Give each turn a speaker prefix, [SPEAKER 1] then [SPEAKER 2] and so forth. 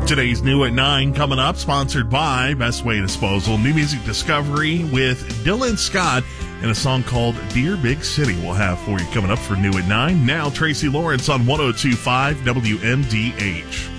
[SPEAKER 1] Today's New at 9 coming up, sponsored by Best Way Disposal. New music discovery with Dylan Scott and a song called Dear Big City we'll have for you coming up for New at 9. Now, Tracy Lawrence on 102.5 WMDH.